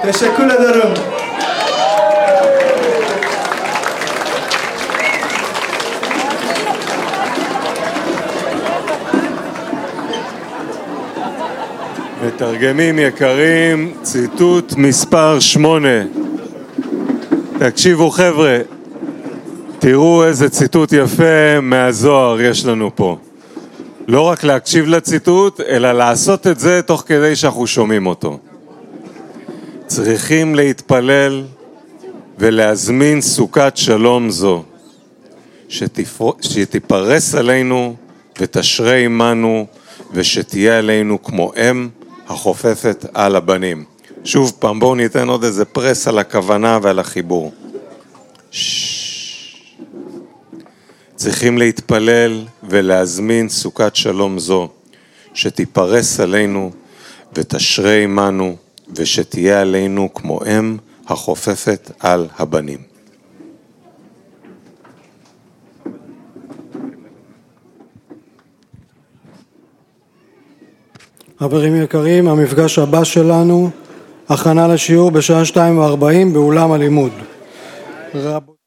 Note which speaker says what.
Speaker 1: Teşekkür ederim.
Speaker 2: מתרגמים יקרים, ציטוט מספר 8. תקשיבו חבר'ה, תראו איזה ציטוט יפה מהזוהר יש לנו פה. לא רק להקשיב לציטוט, אלא לעשות את זה תוך כדי שאנחנו שומעים אותו. צריכים להתפלל ולהזמין סוכת שלום זו, שתיפרס עלינו ותשרה עמנו, ושתהיה עלינו כמו אם החופפת על הבנים. שוב פעם, בואו ניתן עוד איזה פרס על הכוונה ועל החיבור. צריכים להתפלל ולהזמין סוכת שלום זו, שתיפרס עלינו ותשרה עמנו, ושתהיה עלינו כמו אם החופפת על הבנים.
Speaker 3: חברים יקרים, המפגש הבא שלנו, הכנה לשיעור בשעה 2:40 באולם הלימוד.